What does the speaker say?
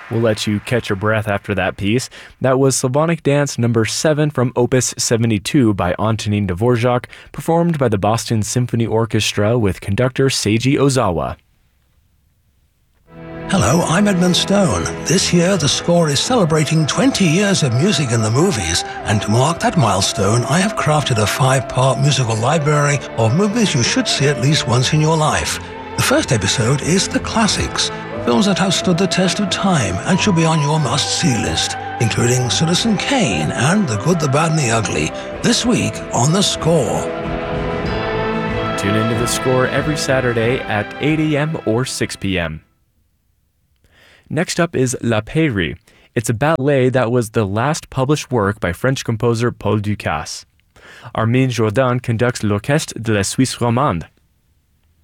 We'll let you catch your breath after that piece. That was Slavonic Dance number 7 from Opus 72 by Antonin Dvorak, performed by the Boston Symphony Orchestra with conductor Seiji Ozawa. Hello, I'm Edmund Stone. This year, the score is celebrating 20 years of music in the movies, and to mark that milestone, I have crafted a 5-part musical library of movies you should see at least once in your life. The first episode is The Classics, films that have stood the test of time and should be on your must-see list, including Citizen Kane and The Good, the Bad and the Ugly, this week on The Score. Tune into The Score every Saturday at 8 a.m. or 6 p.m. Next up is La Pairie. It's a ballet that was the last published work by French composer Paul Dukas. Armin Jourdan conducts L'Orchestre de la Suisse Romande.